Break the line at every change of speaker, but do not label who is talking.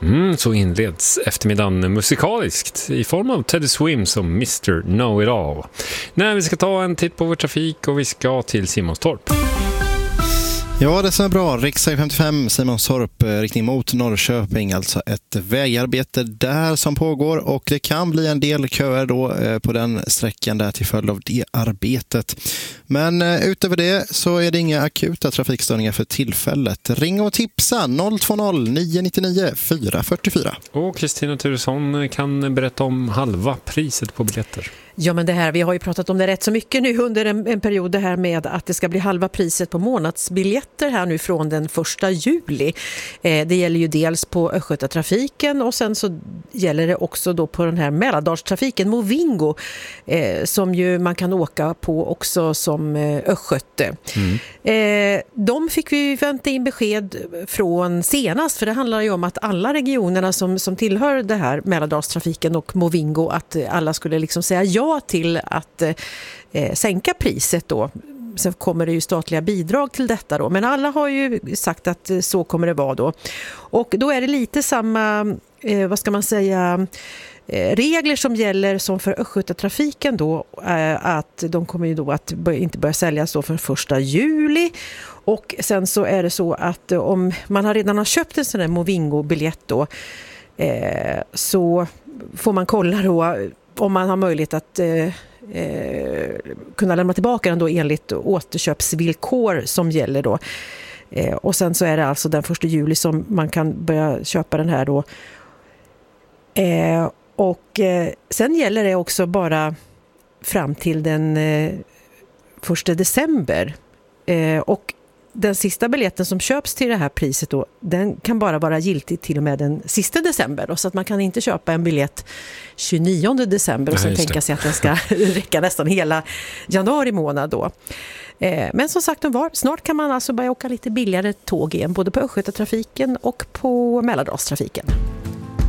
Så inleds eftermiddagen musikaliskt i form av Teddy Swims som Mr. Know-It-All. Nej, vi ska ta en titt på vår trafik och vi ska till Simonstorp.
Ja, det som är bra. Riksväg 55 Simonstorp, riktning mot Norrköping. Alltså ett vägarbete där som pågår och det kan bli en del köer då på den sträckan där till följd av det arbetet. Men utöver det så är det inga akuta trafikstörningar för tillfället. Ring och tipsa 020 999 444.
Och Kristina Turesson kan berätta om halva priset på biljetter.
Ja, men det här, vi har ju pratat om det rätt så mycket nu under en period det här med att det ska bli halva priset på månadsbiljetter här nu från den 1 juli. Det gäller ju dels på Östgötatrafiken och sen så gäller det också då på den här Mälardalstrafiken Movingo som ju man kan åka på också som Östgöte. De fick vi vänta in besked från senast, för det handlar ju om att alla regionerna som tillhör det här Mälardalstrafiken och Movingo, att alla skulle liksom säga ja till att sänka priset då. Sen kommer det ju statliga bidrag till detta då. Men alla har ju sagt att så kommer det vara då. Och då är det lite samma, vad ska man säga, regler som gäller som för Östgötatrafiken då. Att de kommer ju då att inte börja säljas då för 1 juli. Och sen så är det så att om man redan har köpt en sån här Movingo-biljett då, så får man kolla då om man har möjlighet att kunna lämna tillbaka den då enligt återköpsvillkor som gäller då. Och sen så är det alltså den 1 juli som man kan börja köpa den här då. Sen gäller det också bara fram till den 1 december. Och den sista biljetten som köps till det här priset då, den kan bara vara giltig till och med den sista december då, så att man kan inte köpa en biljett 29 december och sen tänka sig att den ska räcka nästan hela januari månad då. Men som sagt, snart kan man alltså börja åka lite billigare tåg igen, både på Östgötatrafiken och på Mälardalstrafiken.